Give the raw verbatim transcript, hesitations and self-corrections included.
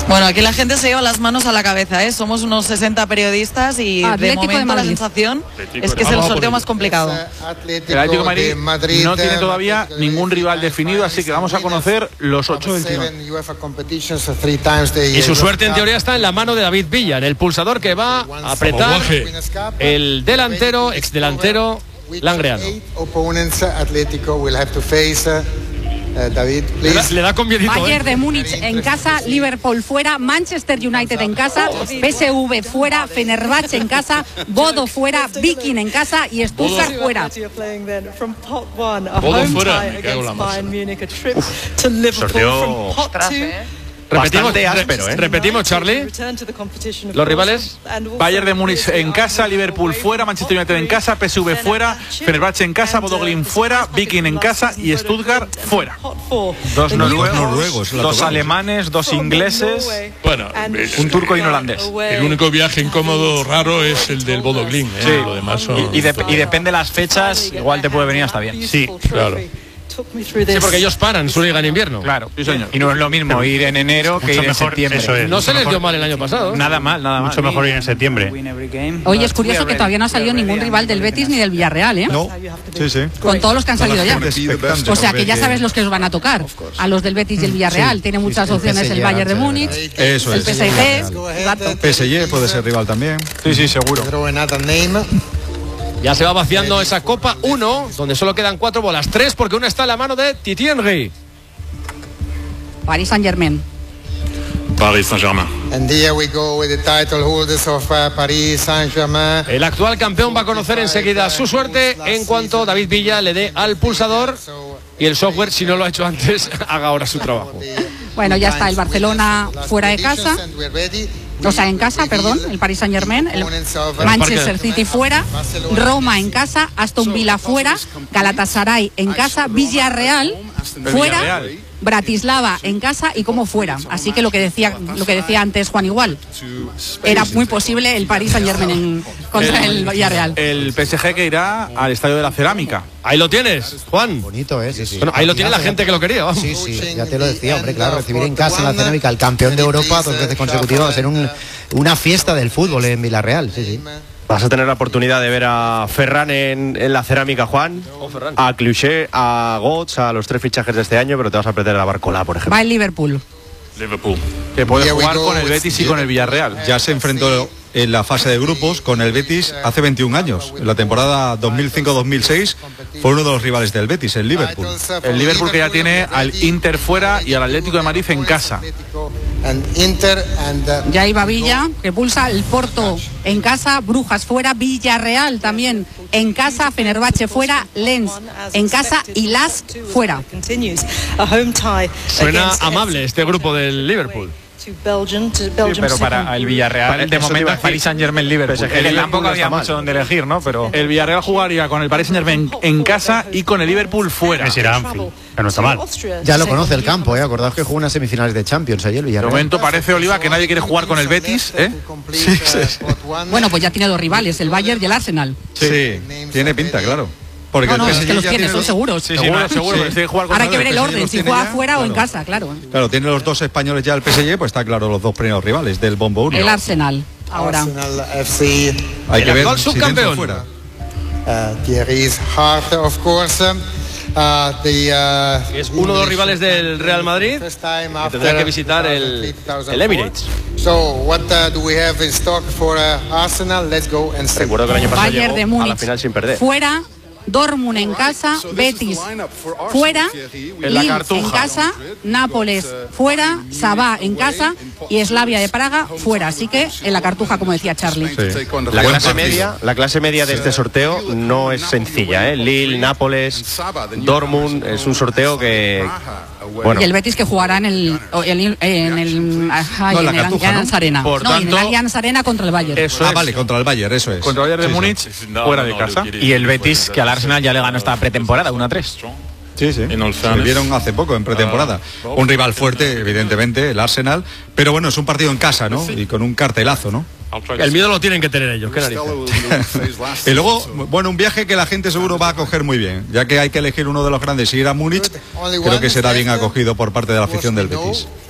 Bueno, aquí la gente se lleva las manos a la cabeza, ¿eh? Somos unos sesenta periodistas y Atlético de momento de la sensación Atlético es que es el sorteo más complicado. El Atlético de Madrid no tiene todavía ningún rival definido, así que vamos a conocer los ocho del tirón. Y su suerte en teoría está en la mano de David Villa, en el pulsador que va a apretar el delantero, exdelantero Langreano. Uh, David, le, da, le da con miedito, Bayern ¿eh? de Múnich en casa, Liverpool fuera, Manchester United en casa, P S V fuera, Fenerbahce en casa, Bodo fuera, Viking en casa y Stuttgart fuera. Bodo fuera, me cago en la masa. Sorteo Repetimos, áspero, ¿eh? Repetimos, Charlie. Los rivales: Bayern de Múnich en casa, Liverpool fuera, Manchester United en casa, P S V fuera, Fenerbahce en casa, Bodo Glimt fuera, Viking en casa y Stuttgart fuera. Dos noruegos, noruegos dos alemanes, dos ingleses, bueno, un turco y un holandés. El único viaje incómodo raro es el del Bodo Glimt, ¿eh? Sí. Lo demás son... y, y, de, y depende de las fechas, igual te puede venir hasta bien. Sí, claro. Sí, porque ellos paran su liga en invierno. Claro, sí, señor. Y no es lo mismo ir en enero que ir en mejor, septiembre. Eso es, no se les mejor. dio mal el año pasado. Nada mal, nada mal. Mucho mejor ir en septiembre. Oye, es curioso que todavía no ha salido ningún rival del Betis ni del Villarreal, ¿eh? No, sí, sí. Con todos los que han salido ya. Expectante. O sea que ya sabes los que os van a tocar. A los del Betis y el Villarreal. Sí. Tiene muchas El opciones P S G, el Bayern de Múnich, Eso el es. P S G. Exacto. P S G puede ser rival también. Sí, sí, seguro. Ya se va vaciando esa Copa uno, donde solo quedan cuatro bolas. Tres porque una está en la mano de Titi Henry. Paris Saint-Germain. Paris Saint-Germain. And here we go with the title holders of uh, Paris Saint-Germain. El actual campeón va a conocer enseguida su suerte en cuanto David Villa le dé al pulsador y el software, si no lo ha hecho antes, haga ahora su trabajo. Bueno, ya está el Barcelona fuera de casa. O sea, en casa, perdón, el Paris Saint-Germain, el Manchester City fuera, Roma en casa, Aston Villa fuera, Galatasaray en casa, Villarreal fuera, Bratislava en casa y como fuera. Así que lo que decía lo que decía antes Juan igual, era muy posible el Paris Saint-Germain en, contra el, el Villarreal. El P S G que irá al Estadio de la Cerámica. Ahí lo tienes, Juan. Bonito, ¿eh? Sí, sí. Bueno, ahí lo tiene la gente que lo quería, vamos. Sí, sí, ya te lo decía, hombre, claro, recibir en casa en la Cerámica al campeón de Europa dos veces consecutivas va a ser un, una fiesta del fútbol en Villarreal, sí, sí. Vas a tener la oportunidad de ver a Ferran en, en la Cerámica, Juan, oh, Ferran. a Cluché, a Götze, a los tres fichajes de este año, pero te vas a perder a Barcola, por ejemplo. Va el Liverpool. Liverpool. Que puede jugar con el Betis y con el Villarreal. Ya se enfrentó en la fase de grupos con el Betis hace veintiún años. En la temporada dos mil cinco dos mil seis fue uno de los rivales del Betis, el Liverpool. El Liverpool que ya tiene al Inter fuera y al Atlético de Madrid en casa. Ya iba Villa, que pulsa el Porto en casa, Brujas fuera, Villarreal también en casa, Fenerbahce fuera, Lens en casa y Lask fuera. Suena amable este grupo del Liverpool. Sí, pero para el Villarreal, de momento es Paris Saint-Germain Liverpool. Pues El tampoco había mucho donde elegir, ¿no? Pero el Villarreal jugaría con el Paris Saint-Germain en casa y con el Liverpool fuera. Es ir a Anfield, que no está mal. Ya lo conoce el campo, ¿eh? Acordaos que jugó unas semifinales de Champions ayer el De Villarreal. momento parece, Oliva, que nadie quiere jugar con el Betis, ¿eh? Sí, sí, sí. Bueno, pues ya tiene dos rivales, el Bayern y el Arsenal. Sí, tiene pinta, claro. Porque No, no, el es P S G que los ya tiene, tiene son los- seguros. Sí, sí, no, seguro. Sí. que tiene que jugar con Ahora hay que ver el P S G orden, los si tiene juega ya, fuera o en claro. casa, claro. Claro, tiene los dos españoles ya el P S G, pues está claro los dos primeros rivales del bombo uno. El Arsenal, ahora. Arsenal F C, Hay que El ver actual si dentro o subcampeón. fuera. uh, Thierry's Hart, of course. Uh, the, uh, Es uno de los rivales del Real Madrid. first time Que after tendrá que visitar el, el Emirates. So, what uh, do we have in stock for uh, Arsenal? Let's go and see. Recuerdo que el año pasado Bayern de llegó a la Múnich final sin perder. fuera, Dortmund en casa, Betis fuera, En la Lille Cartuja. en casa, Nápoles fuera, Sabá en casa y Slavia de Praga fuera. Así que en la Cartuja, como decía Charlie. La Buen clase partido. media, la clase media de este sorteo no es sencilla, ¿eh? Lille, Nápoles, Dortmund, es un sorteo que, bueno, Y el Betis que jugará en el en el, en el, ay, No, en la en el Cartuja, Allianz ¿no? Arena. Por no, en el tanto- Allianz Arena contra el Bayern. Eso Ah, es. vale, contra el Bayern, eso es. Contra el Bayern de Sí, sí. Múnich, fuera de casa. y el Betis, que al Arsenal ya le ganó esta pretemporada, uno a tres. Sí, sí. En Old Se Trafford. vieron hace poco, en pretemporada. Un rival fuerte, evidentemente, el Arsenal. Pero bueno, es un partido en casa, ¿no? Y con un cartelazo, ¿no? El miedo lo tienen que tener ellos, qué narices. Y luego, bueno, un viaje que la gente seguro va a acoger muy bien. Ya que hay que elegir uno de los grandes y ir a Múnich, creo que será bien acogido por parte de la afición del Betis.